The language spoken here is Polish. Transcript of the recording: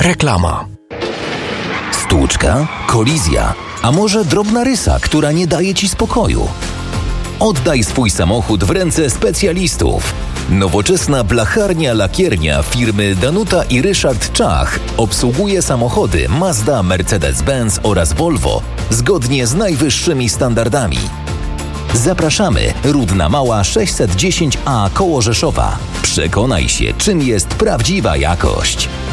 Reklama. Stłuczka? Kolizja? A może drobna rysa, która nie daje Ci spokoju? Oddaj swój samochód w ręce specjalistów. Nowoczesna blacharnia-lakiernia firmy Danuta i Ryszard Czach obsługuje samochody Mazda, Mercedes-Benz oraz Volvo zgodnie z najwyższymi standardami. Zapraszamy, Rudna Mała 610A koło Rzeszowa. Przekonaj się, czym jest prawdziwa jakość.